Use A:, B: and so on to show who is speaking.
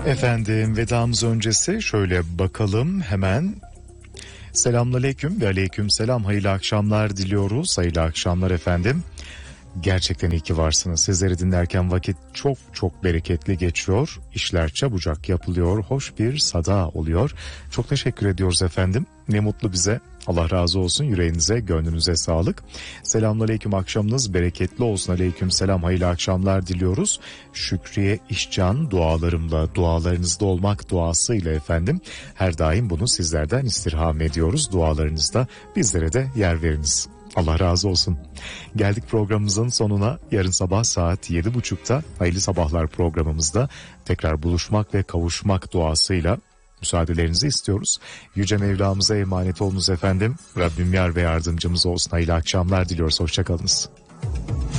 A: Efendim, vedamız öncesi şöyle bakalım hemen. Selamünaleyküm ve aleykümselam, hayırlı akşamlar diliyoruz. Hayırlı akşamlar efendim. Gerçekten iyi ki varsınız. Sizleri dinlerken vakit çok çok bereketli geçiyor. İşler çabucak yapılıyor. Hoş bir sada oluyor. Çok teşekkür ediyoruz efendim. Ne mutlu bize. Allah razı olsun. Yüreğinize, gönlünüze sağlık. Selamünaleyküm, akşamınız bereketli olsun. Aleykümselam, hayırlı akşamlar diliyoruz. Şükriye İşcan dualarımla, dualarınızda olmak duasıyla efendim. Her daim bunu sizlerden istirham ediyoruz. Dualarınızda bizlere de yer veriniz. Allah razı olsun. Geldik programımızın sonuna. Yarın sabah saat 7.30'da Hayırlı Sabahlar programımızda tekrar buluşmak ve kavuşmak duasıyla müsaadelerinizi istiyoruz. Yüce Mevlamıza emanet olunuz efendim. Rabbim yar ve yardımcımız olsun. Hayırlı akşamlar diliyoruz. Hoşçakalınız.